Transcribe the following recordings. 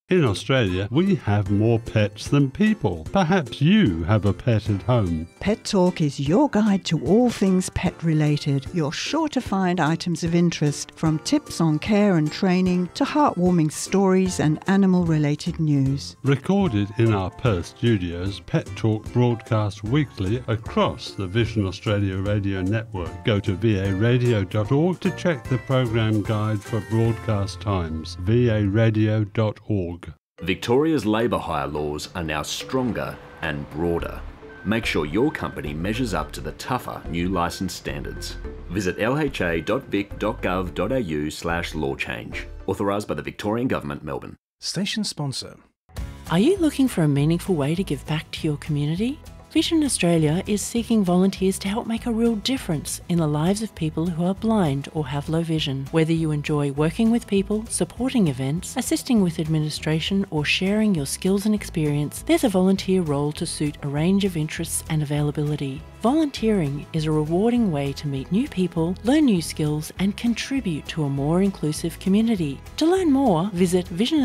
In Australia, we have more pets than people. Perhaps you have a pet at home. Pet Talk is your guide to all things pet related. You're sure to find items of interest, from tips on care and training to heartwarming stories and animal related news. Recorded in our Perth studios, Pet Talk broadcasts weekly across the Vision Australia radio network. Go to varadio.org to check the program guide for broadcast times. varadio.org. Victoria's labour hire laws are now stronger and broader. Make sure your company measures up to the tougher new licence standards. Visit lha.vic.gov.au/law change. Authorised by the Victorian Government, Melbourne. Station sponsor. Are you looking for a meaningful way to give back to your community? Vision Australia is seeking volunteers to help make a real difference in the lives of people who are blind or have low vision. Whether you enjoy working with people, supporting events, assisting with administration, or sharing your skills and experience, there's a volunteer role to suit a range of interests and availability. Volunteering is a rewarding way to meet new people, learn new skills, and contribute to a more inclusive community. To learn more, visit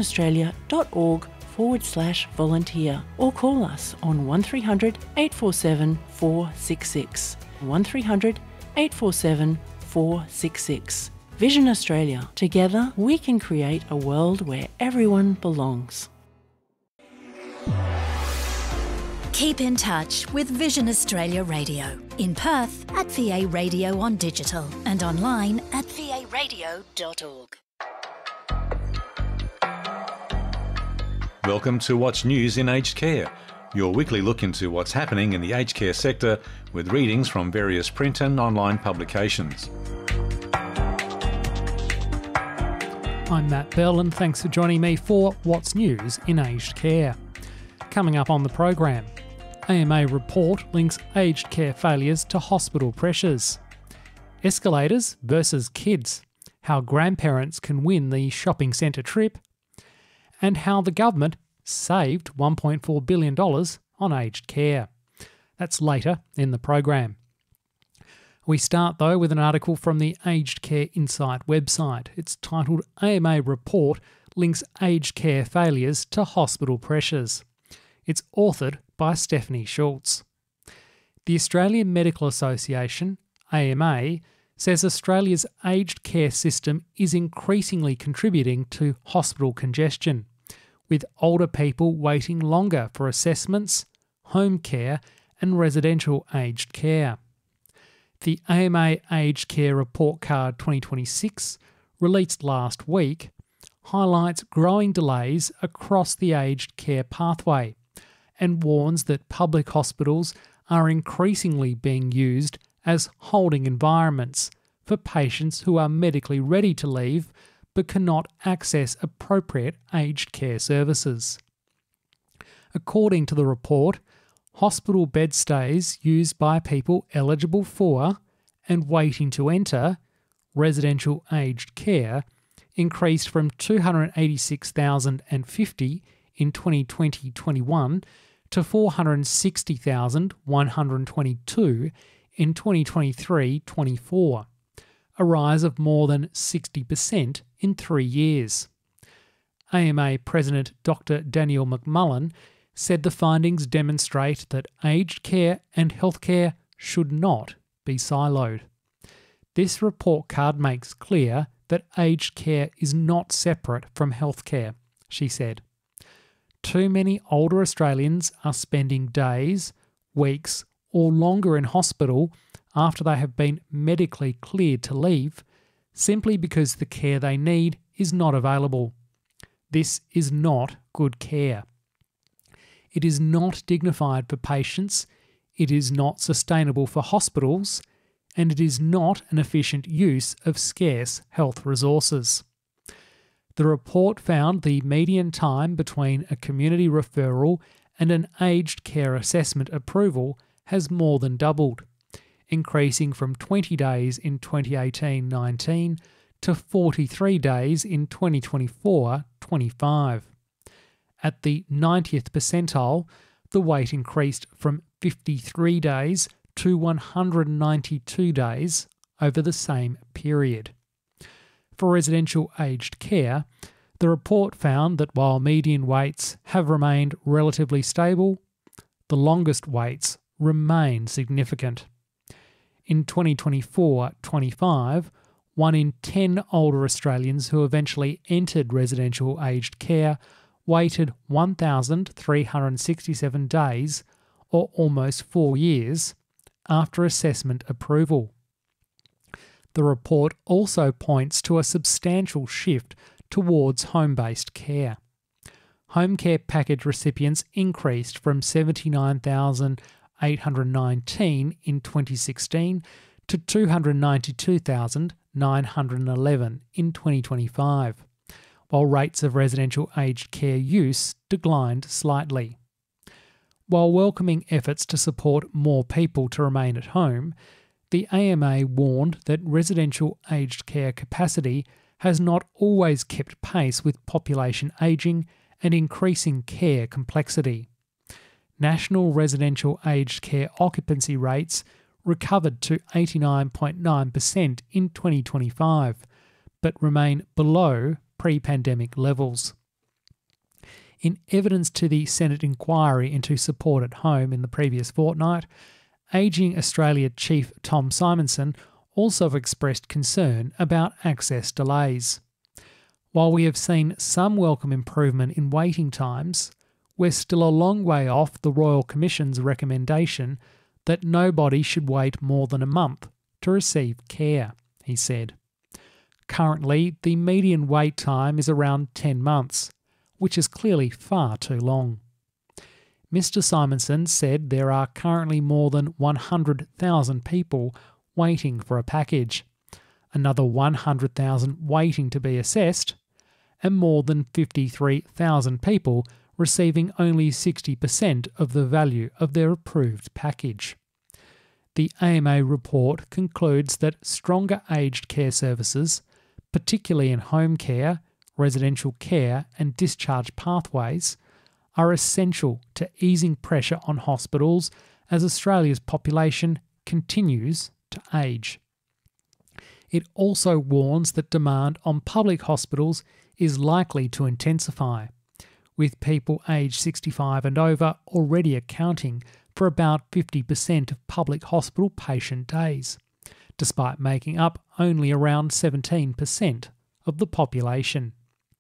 visionaustralia.org/volunteer or call us on 1300 847 466. 1300 847 466. Vision Australia. Together we can create a world where everyone belongs. Keep in touch with Vision Australia Radio. In Perth at VA Radio on digital and online at varadio.org. Welcome to What's News in Aged Care, your weekly look into what's happening in the aged care sector with readings from various print and online publications. I'm Matt Bell and thanks for joining me for What's News in Aged Care. Coming up on the program, AMA report links aged care failures to hospital pressures. Escalators versus kids, how grandparents can win the shopping centre trip, and how the government saved $1.4 billion on aged care. That's later in the program. We start though with an article from the Aged Care Insight website. It's titled AMA Report Links Aged Care Failures to Hospital Pressures. It's authored by Stephanie Schultz. The Australian Medical Association, AMA, says Australia's aged care system is increasingly contributing to hospital congestion, with older people waiting longer for assessments, home care and residential aged care. The AMA Aged Care Report Card 2026, released last week, highlights growing delays across the aged care pathway and warns that public hospitals are increasingly being used as holding environments for patients who are medically ready to leave but cannot access appropriate aged care services. According to the report, hospital bed stays used by people eligible for and waiting to enter residential aged care increased from 286,050 in 2020-21 to 460,122 in 2023-24, a rise of more than 60% in 3 years. AMA President Dr. Danielle McMullen said the findings demonstrate that aged care and healthcare should not be siloed. This report card makes clear that aged care is not separate from healthcare, she said. Too many older Australians are spending days, weeks, or longer in hospital after they have been medically cleared to leave, simply because the care they need is not available. This is not good care. It is not dignified for patients, it is not sustainable for hospitals, and it is not an efficient use of scarce health resources. The report found the median time between a community referral and an aged care assessment approval has more than doubled, increasing from 20 days in 2018-19 to 43 days in 2024-25. At the 90th percentile, the wait increased from 53 days to 192 days over the same period. For residential aged care, The report found that while median waits have remained relatively stable, the longest waits remain significant. In 2024-25, 1 in 10 older Australians who eventually entered residential aged care waited 1,367 days, or almost 4 years, after assessment approval. The report also points to a substantial shift towards home-based care. Home care package recipients increased from 79,819 in 2016 to 292,911 in 2025, while rates of residential aged care use declined slightly. While welcoming efforts to support more people to remain at home, the AMA warned that residential aged care capacity has not always kept pace with population ageing and increasing care complexity. National residential aged care occupancy rates recovered to 89.9% in 2025, but remain below pre-pandemic levels. In evidence to the Senate inquiry into support at home in the previous fortnight, Ageing Australia Chief Tom Simonson also expressed concern about access delays. While we have seen some welcome improvement in waiting times, we're still a long way off the Royal Commission's recommendation that nobody should wait more than a month to receive care, he said. Currently, the median wait time is around 10 months, which is clearly far too long. Mr. Simonson said there are currently more than 100,000 people waiting for a package, another 100,000 waiting to be assessed, and more than 53,000 people receiving only 60% of the value of their approved package. The AMA report concludes that stronger aged care services, particularly in home care, residential care and discharge pathways, are essential to easing pressure on hospitals as Australia's population continues to age. It also warns that demand on public hospitals is likely to intensify, with people aged 65 and over already accounting for about 50% of public hospital patient days, despite making up only around 17% of the population.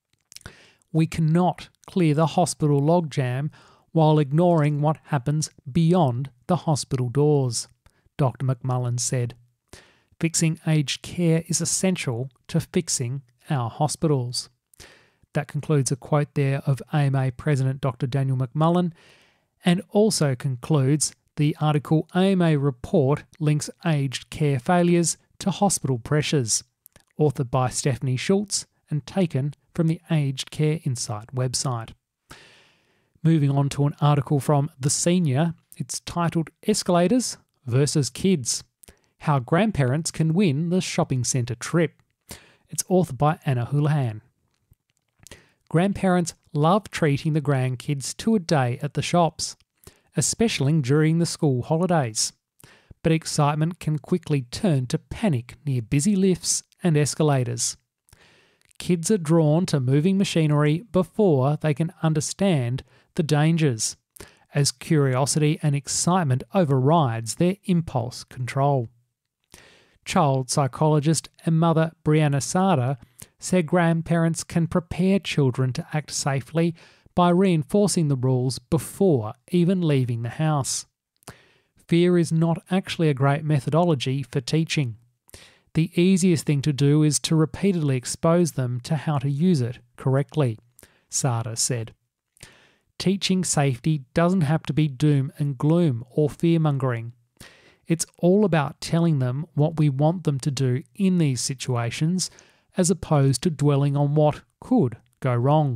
We cannot clear the hospital logjam while ignoring what happens beyond the hospital doors, Dr. McMullen said. Fixing aged care is essential to fixing our hospitals. That concludes a quote there of AMA President Dr. Daniel McMullen, and also concludes the article AMA Report Links Aged Care Failures to Hospital Pressures, authored by Stephanie Schultz and taken from the Aged Care Insight website. Moving on to an article from The Senior, it's titled Escalators versus Kids, How Grandparents Can Win the Shopping Centre Trip. It's authored by Anna Houlihan. Grandparents love treating the grandkids to a day at the shops, especially during the school holidays. But excitement can quickly turn to panic near busy lifts and escalators. Kids are drawn to moving machinery before they can understand the dangers, as curiosity and excitement overrides their impulse control. Child psychologist and mother Brianna Sada said grandparents can prepare children to act safely by reinforcing the rules before even leaving the house. Fear is not actually a great methodology for teaching. The easiest thing to do is to repeatedly expose them to how to use it correctly, Sada said. Teaching safety doesn't have to be doom and gloom or fear-mongering. It's all about telling them what we want them to do in these situations, as opposed to dwelling on what could go wrong.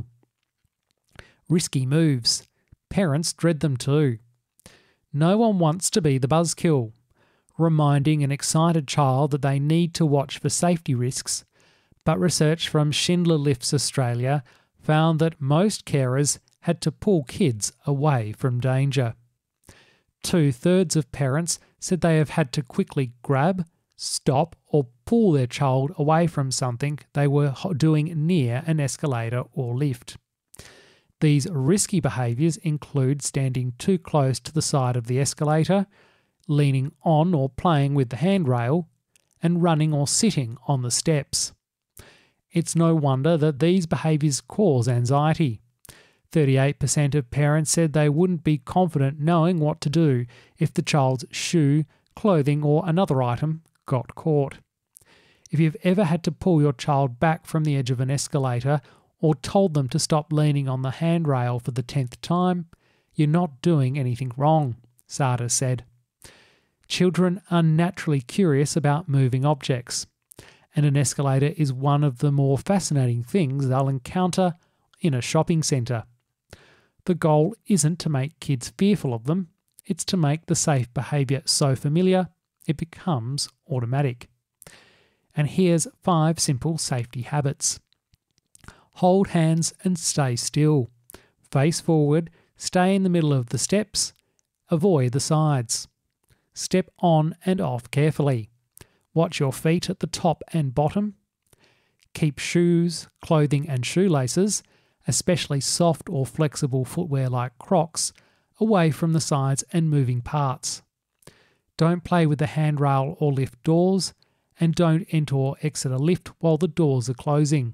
Risky moves. Parents dread them too. No one wants to be the buzzkill, reminding an excited child that they need to watch for safety risks, but research from Schindler Lifts Australia found that most carers had to pull kids away from danger. 2/3 of parents said they have had to quickly grab, stop or pull their child away from something they were doing near an escalator or lift. These risky behaviours include standing too close to the side of the escalator, leaning on or playing with the handrail, and running or sitting on the steps. It's no wonder that these behaviours cause anxiety. 38% of parents said they wouldn't be confident knowing what to do if the child's shoe, clothing or another item got caught. If you've ever had to pull your child back from the edge of an escalator or told them to stop leaning on the handrail for the 10th time, you're not doing anything wrong, Sada said. Children are naturally curious about moving objects, and an escalator is one of the more fascinating things they'll encounter in a shopping centre. The goal isn't to make kids fearful of them, it's to make the safe behaviour so familiar it becomes automatic. And here's 5 simple safety habits. Hold hands and stay still. Face forward, stay in the middle of the steps, avoid the sides. Step on and off carefully. Watch your feet at the top and bottom. Keep shoes, clothing and shoelaces, especially soft or flexible footwear like Crocs, away from the sides and moving parts. Don't play with the handrail or lift doors, and don't enter or exit a lift while the doors are closing.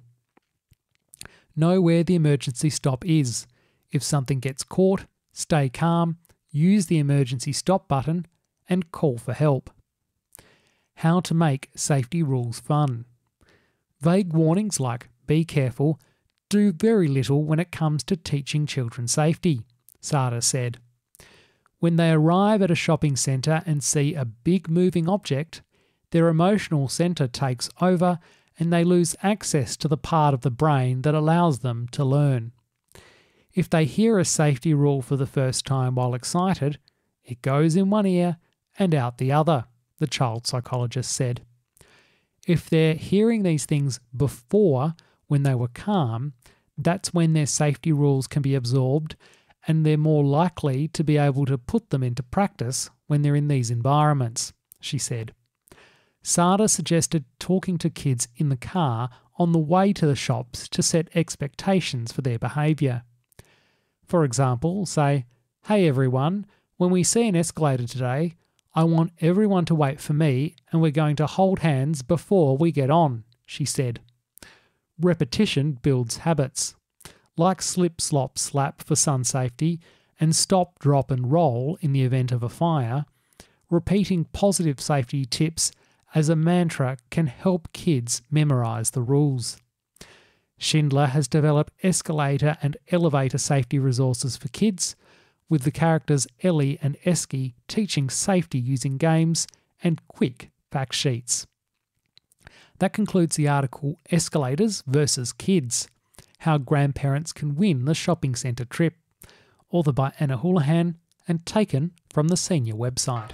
Know where the emergency stop is. If something gets caught, stay calm, use the emergency stop button, and call for help. How to make safety rules fun. Vague warnings like "be careful" do very little when it comes to teaching children safety, Sada said. When they arrive at a shopping centre and see a big moving object, their emotional centre takes over and they lose access to the part of the brain that allows them to learn. If they hear a safety rule for the first time while excited, it goes in one ear and out the other, the child psychologist said. If they're hearing these things before, when they were calm, that's when their safety rules can be absorbed and they're more likely to be able to put them into practice when they're in these environments, she said. Sada suggested talking to kids in the car on the way to the shops to set expectations for their behaviour. For example, say, "Hey everyone, when we see an escalator today, I want everyone to wait for me and we're going to hold hands before we get on," she said. Repetition builds habits. Like slip, slop, slap for sun safety and stop, drop and roll in the event of a fire, repeating positive safety tips as a mantra can help kids memorise the rules. Schindler has developed escalator and elevator safety resources for kids, with the characters Ellie and Esky teaching safety using games and quick fact sheets. That concludes the article Escalators versus Kids, How Grandparents Can Win the Shopping Centre Trip, authored by Anna Houlihan and taken from the Senior website.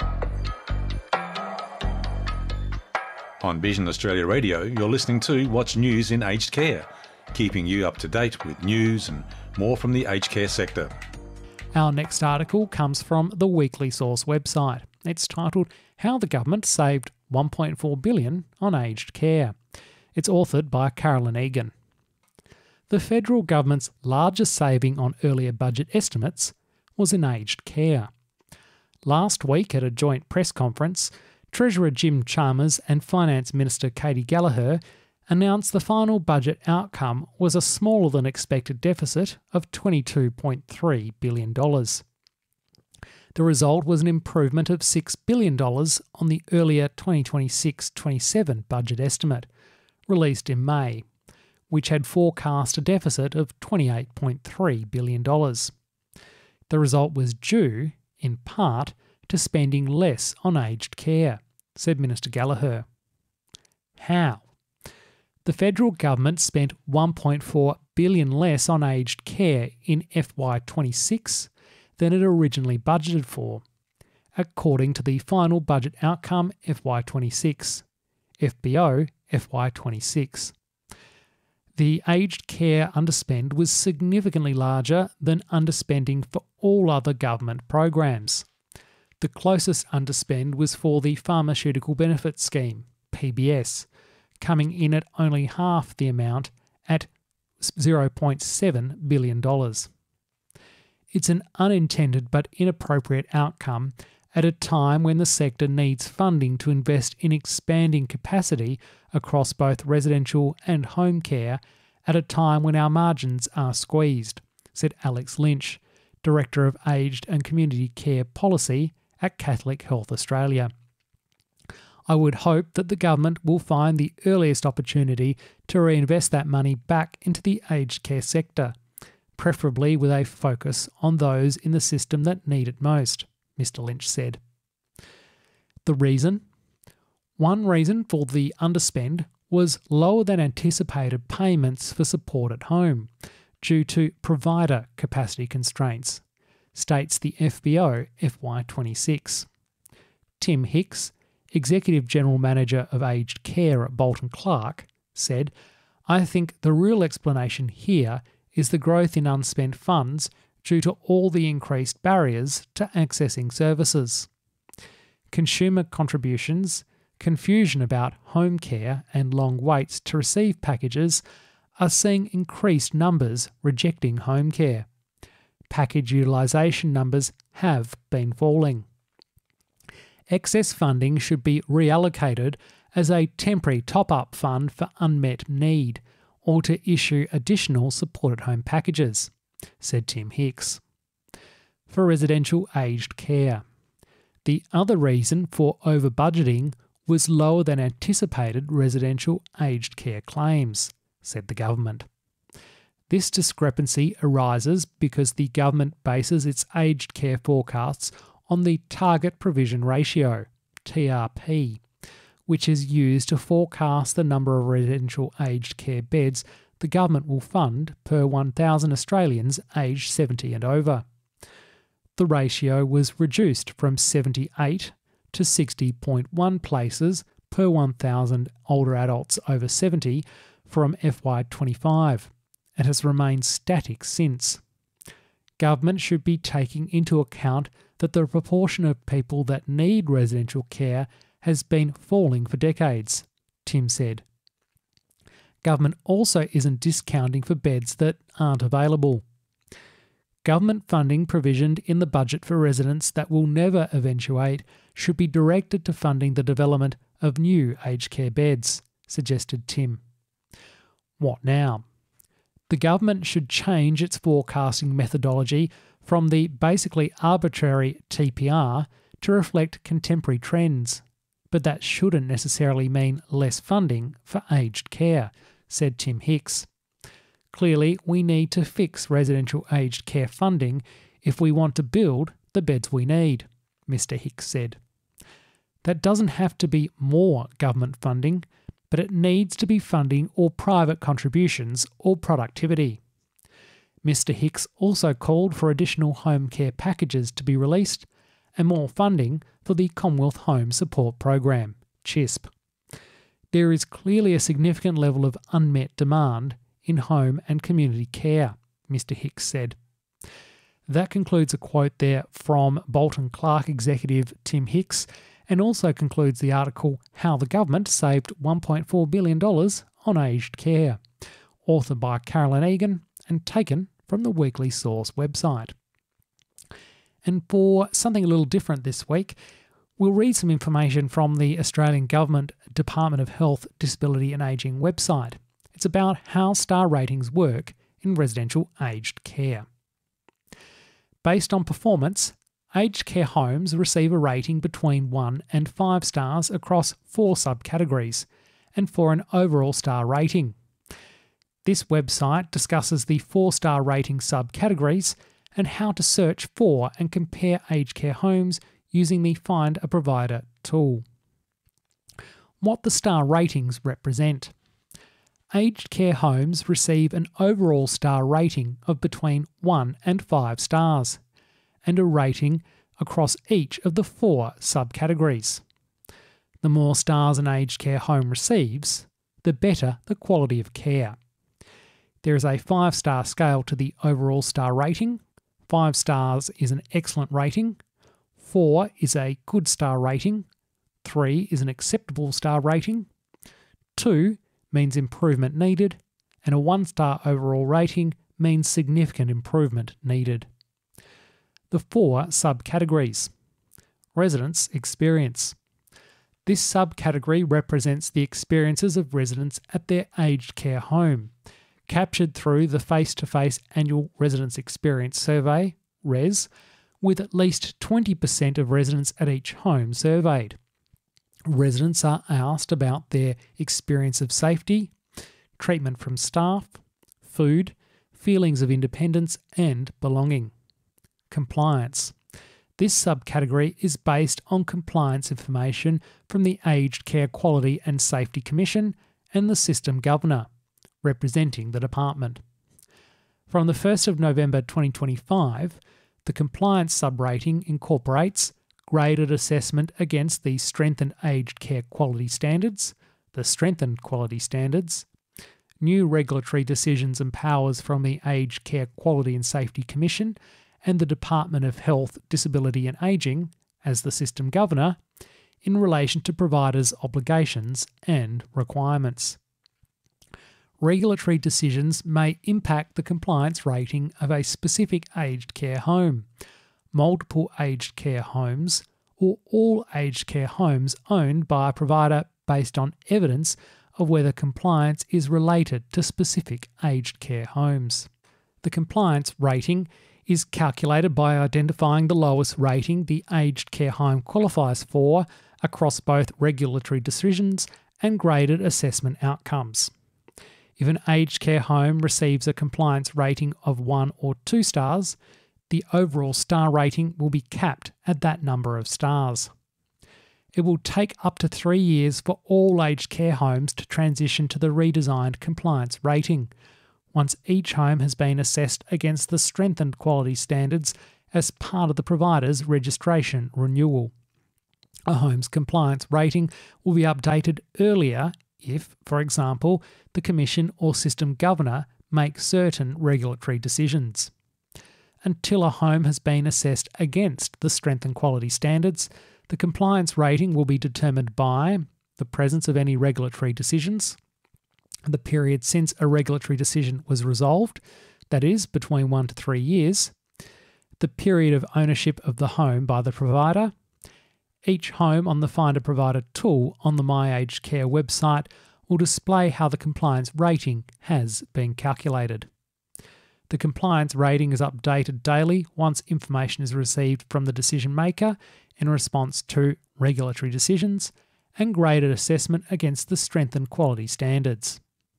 On Vision Australia Radio, you're listening to What's News in Aged Care, keeping you up to date with news and more from the aged care sector. Our next article comes from the Weekly Source website. It's titled How the Government Saved $1.4 billion on Aged Care. It's authored by Carolyn Egan. The federal government's largest saving on earlier budget estimates was in aged care. Last week at a joint press conference, Treasurer Jim Chalmers and Finance Minister Katie Gallagher announced the final budget outcome was a smaller than expected deficit of $22.3 billion. The result was an improvement of $6 billion on the earlier 2026-27 budget estimate, released in May, which had forecast a deficit of $28.3 billion. The result was due, in part, to spending less on aged care, said Minister Gallagher. How? The federal government spent $1.4 billion less on aged care in FY26 than it originally budgeted for, according to the final budget outcome FY26, FBO FY26. The aged care underspend was significantly larger than underspending for all other government programs. The closest underspend was for the Pharmaceutical Benefits Scheme, PBS, coming in at only half the amount at $0.7 billion. It's an unintended but inappropriate outcome at a time when the sector needs funding to invest in expanding capacity across both residential and home care at a time when our margins are squeezed, said Alex Lynch, Director of Aged and Community Care Policy at Catholic Health Australia. I would hope that the government will find the earliest opportunity to reinvest that money back into the aged care sector, preferably with a focus on those in the system that need it most, Mr. Lynch said. The reason? One reason for the underspend was lower than anticipated payments for support at home due to provider capacity constraints, states the FBO FY26. Tim Hicks, Executive General Manager of Aged Care at Bolton Clark, said, "I think the real explanation here is the growth in unspent funds due to all the increased barriers to accessing services. Consumer contributions, confusion about home care and long waits to receive packages are seeing increased numbers rejecting home care. Package utilisation numbers have been falling. Excess funding should be reallocated as a temporary top-up fund for unmet need or to issue additional support-at-home packages," said Tim Hicks. For residential aged care, the other reason for over-budgeting was lower than anticipated residential aged care claims, said the government. This discrepancy arises because the government bases its aged care forecasts on the Target Provision Ratio, TRP, which is used to forecast the number of residential aged care beds the government will fund per 1,000 Australians aged 70 and over. The ratio was reduced from 78 to 60.1 places per 1,000 older adults over 70 from FY25 and has remained static since. Government should be taking into account that the proportion of people that need residential care has been falling for decades, Tim said. Government also isn't discounting for beds that aren't available. Government funding provisioned in the budget for residents that will never eventuate should be directed to funding the development of new aged care beds, suggested Tim. What now? The government should change its forecasting methodology from the basically arbitrary TPR to reflect contemporary trends. But that shouldn't necessarily mean less funding for aged care, said Tim Hicks. Clearly, we need to fix residential aged care funding if we want to build the beds we need, Mr. Hicks said. That doesn't have to be more government funding, but it needs to be funding or private contributions or productivity. Mr. Hicks also called for additional home care packages to be released and more funding for the Commonwealth Home Support Program, CHISP. There is clearly a significant level of unmet demand in home and community care, Mr. Hicks said. That concludes a quote there from Bolton Clark executive Tim Hicks, and also concludes the article How the Government Saved $1.4 Billion on Aged Care, authored by Carolyn Egan and taken from the Weekly Source website. And for something a little different this week, we'll read some information from the Australian Government Department of Health, Disability and Ageing website. It's about how star ratings work in residential aged care. Based on performance, aged care homes receive a rating between 1 and 5 stars across 4 subcategories, and for an overall star rating. This website discusses the 4-star rating subcategories and how to search for and compare aged care homes using the Find a Provider tool. What the star ratings represent. Aged care homes receive an overall star rating of between 1 and 5 stars, and a rating across each of the 4 subcategories. The more stars an aged care home receives, the better the quality of care. There is a 5-star scale to the overall star rating. 5 stars is an excellent rating. 4 is a good star rating, 3 is an acceptable star rating, 2 means improvement needed, and a 1-star overall rating means significant improvement needed. The 4 subcategories. Residents' experience. This subcategory represents the experiences of residents at their aged care home, captured through the face-to-face annual Residents' Experience Survey, RES, with at least 20% of residents at each home surveyed. Residents are asked about their experience of safety, treatment from staff, food, feelings of independence and belonging. Compliance. This subcategory is based on compliance information from the Aged Care Quality and Safety Commission and the System Governor, representing the department. From the 1st of November 2025, the compliance sub-rating incorporates graded assessment against the Strengthened Aged Care Quality Standards, the Strengthened Quality Standards, new regulatory decisions and powers from the Aged Care Quality and Safety Commission and the Department of Health, Disability and Ageing as the System Governor in relation to providers' obligations and requirements. Regulatory decisions may impact the compliance rating of a specific aged care home, multiple aged care homes, or all aged care homes owned by a provider based on evidence of whether compliance is related to specific aged care homes. The compliance rating is calculated by identifying the lowest rating the aged care home qualifies for across both regulatory decisions and graded assessment outcomes. If an aged care home receives a compliance rating of 1 or 2 stars, the overall star rating will be capped at that number of stars. It will take up to 3 years for all aged care homes to transition to the redesigned compliance rating, once each home has been assessed against the strengthened quality standards as part of the provider's registration renewal. A home's compliance rating will be updated earlier if, for example, the Commission or System Governor makes certain regulatory decisions. Until a home has been assessed against the strengthened quality standards, the compliance rating will be determined by the presence of any regulatory decisions, the period since a regulatory decision was resolved, that is, between 1 to 3 years, the period of ownership of the home by the provider. Each home on the Find a Provider tool on the My Aged Care website will display how the compliance rating has been calculated. The compliance rating is updated daily once information is received from the decision maker in response to regulatory decisions and graded assessment against the strengthened quality standards.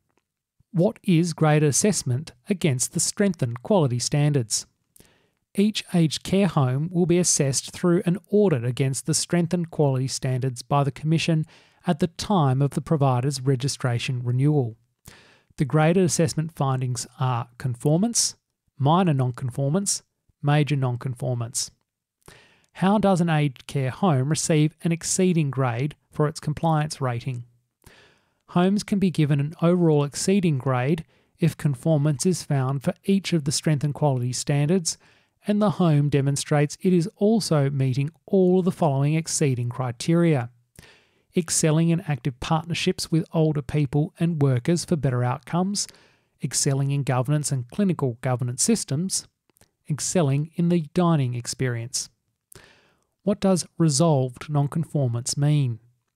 What is graded assessment against the strengthened quality standards? Each aged care home will be assessed through an audit against the strengthened quality standards by the Commission at the time of the provider's registration renewal. The graded assessment findings are conformance, minor non-conformance, major non-conformance. How does an aged care home receive an exceeding grade for its compliance rating? Homes can be given an overall exceeding grade if conformance is found for each of the strengthened quality standards and the home demonstrates it is also meeting all of the following exceeding criteria: excelling in active partnerships with older people and workers for better outcomes, excelling in governance and clinical governance systems, excelling in the dining experience. What does resolved nonconformance mean?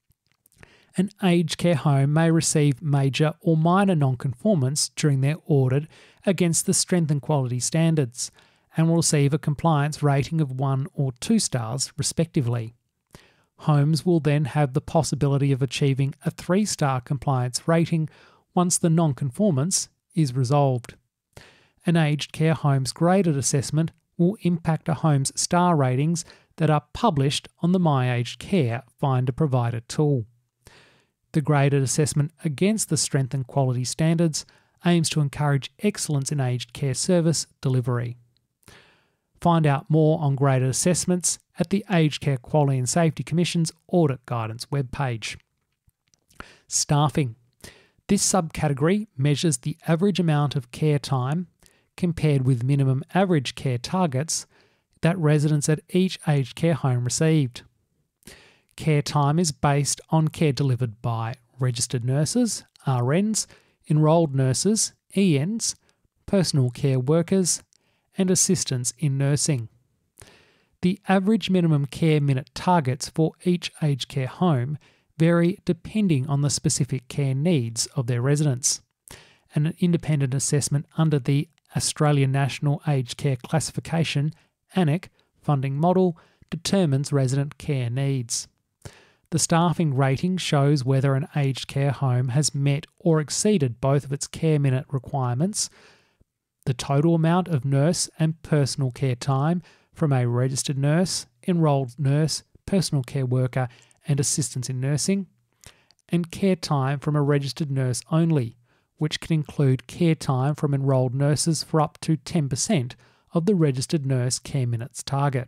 An aged care home may receive major or minor nonconformance during their audit against the strengthened quality standards and will receive a compliance rating of 1 or 2 stars respectively. Homes will then have the possibility of achieving a 3-star compliance rating once the nonconformance is resolved. An aged care home's graded assessment will impact a home's star ratings that are published on the My Aged Care Find a Provider tool. The graded assessment against the strengthened quality standards aims to encourage excellence in aged care service delivery. Find out more on graded assessments at the Aged Care Quality and Safety Commission's Audit Guidance webpage. Staffing. This subcategory measures the average amount of care time compared with minimum average care targets that residents at each aged care home received. Care time is based on care delivered by registered nurses, RNs, enrolled nurses, ENs, personal care workers, and assistants in nursing. The average minimum care minute targets for each aged care home vary depending on the specific care needs of their residents. And an independent assessment under the Australian National Aged Care Classification, ANAC, funding model determines resident care needs. The staffing rating shows whether an aged care home has met or exceeded both of its care minute requirements, the total amount of nurse and personal care time from a registered nurse, enrolled nurse, personal care worker and assistants in nursing, and care time from a registered nurse only, which can include care time from enrolled nurses for up to 10% of the registered nurse care minutes target.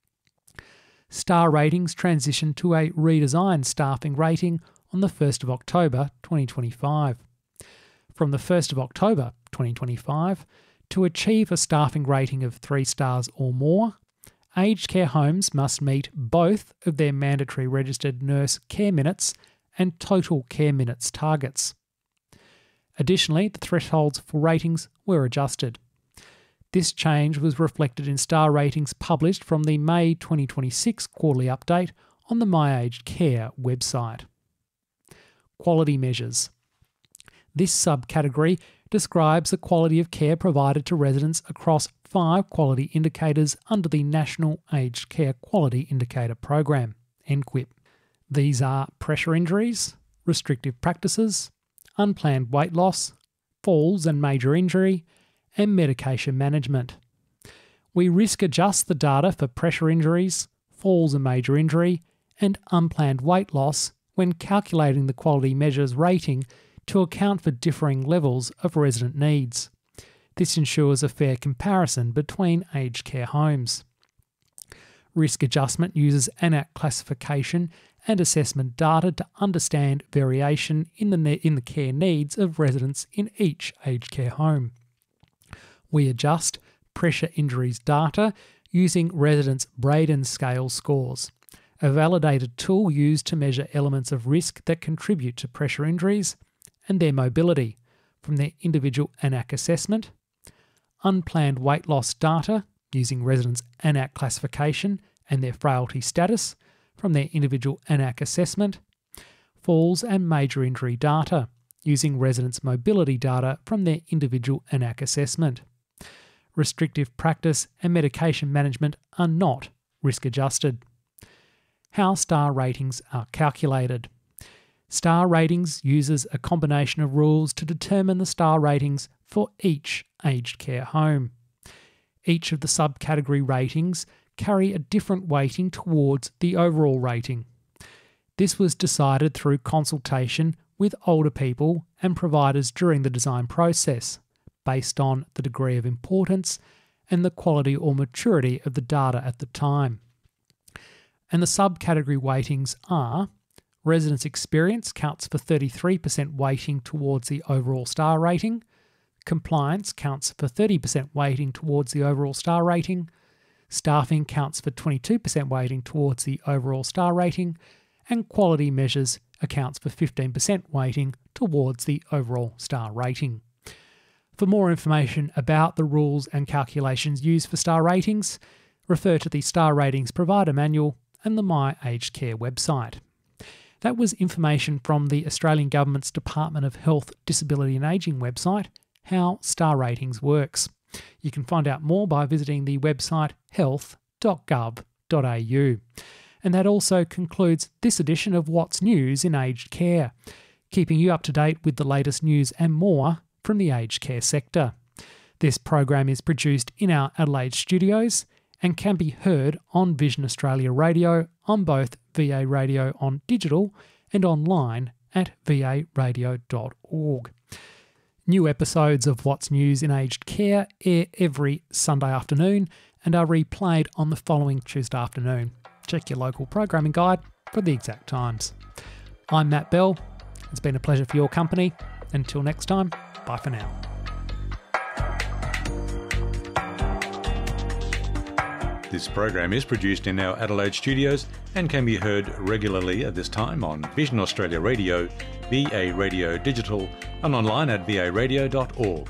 Star ratings transitioned to a redesigned staffing rating on the 1st of October 2025. From the 1st of October 2025, to achieve a staffing rating of 3 stars or more, aged care homes must meet both of their mandatory registered nurse care minutes and total care minutes targets. Additionally, the thresholds for ratings were adjusted. This change was reflected in star ratings published from the May 2026 quarterly update on the My Aged Care website. Quality measures. This subcategory describes the quality of care provided to residents across 5 quality indicators under the National Aged Care Quality Indicator Program, NQIP. These are pressure injuries, restrictive practices, unplanned weight loss, falls and major injury, and medication management. We risk adjust the data for pressure injuries, falls and major injury, and unplanned weight loss when calculating the quality measures rating to account for differing levels of resident needs. This ensures a fair comparison between aged care homes. Risk adjustment uses ANAC classification and assessment data to understand variation in the care needs of residents in each aged care home. We adjust pressure injuries data using residents' Braden scale scores, a validated tool used to measure elements of risk that contribute to pressure injuries and their mobility from their individual ANAC assessment, unplanned weight loss data using residents' ANAC classification and their frailty status from their individual ANAC assessment, falls and major injury data using residents' mobility data from their individual ANAC assessment. Restrictive practice and medication management are not risk adjusted. How star ratings are calculated. Star ratings uses a combination of rules to determine the star ratings for each aged care home. Each of the subcategory ratings carry a different weighting towards the overall rating. This was decided through consultation with older people and providers during the design process, based on the degree of importance and the quality or maturity of the data at the time. And the subcategory weightings are: residents' experience counts for 33% weighting towards the overall star rating, compliance counts for 30% weighting towards the overall star rating, staffing counts for 22% weighting towards the overall star rating, and quality measures accounts for 15% weighting towards the overall star rating. For more information about the rules and calculations used for star ratings, refer to the Star Ratings Provider Manual and the My Aged Care website. That was information from the Australian Government's Department of Health, Disability and Ageing website, How Star Ratings Works. You can find out more by visiting the website health.gov.au. And that also concludes this edition of What's News in Aged Care, keeping you up to date with the latest news and more from the aged care sector. This program is produced in our Adelaide studios and can be heard on Vision Australia Radio on both VA Radio on digital and online at varadio.org. New episodes of What's News in Aged Care air every Sunday afternoon and are replayed on the following Tuesday afternoon. Check your local programming guide for the exact times. I'm Matt Bell. It's been a pleasure for your company. Until next time, bye for now. This program is produced in our Adelaide studios and can be heard regularly at this time on Vision Australia Radio, VA Radio Digital, and online at varadio.org.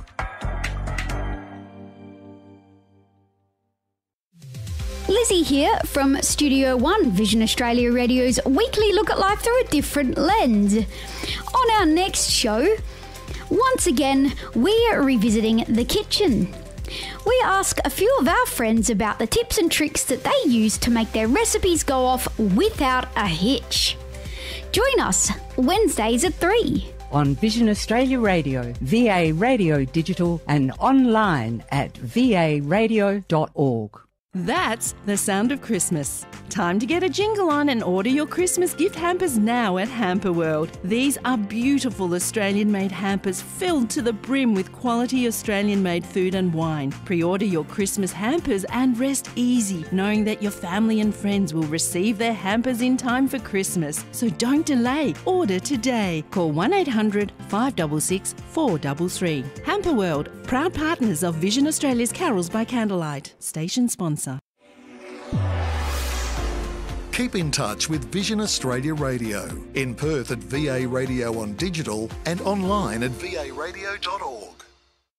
Lizzie here from Studio One, Vision Australia Radio's weekly look at life through a different lens. On our next show, once again, we're revisiting the kitchen. We ask a few of our friends about the tips and tricks that they use to make their recipes go off without a hitch. Join us Wednesdays at 3. On Vision Australia Radio, VA Radio Digital, and online at varadio.org. That's the sound of Christmas. Time to get a jingle on and order your Christmas gift hampers now at Hamper World. These are beautiful Australian-made hampers filled to the brim with quality Australian-made food and wine. Pre-order your Christmas hampers and rest easy, knowing that your family and friends will receive their hampers in time for Christmas. So don't delay. Order today. Call 1800 566 433. Hamper World, proud partners of Vision Australia's Carols by Candlelight. Station sponsor. Keep in touch with Vision Australia Radio in Perth at VA Radio on Digital and online at varadio.org.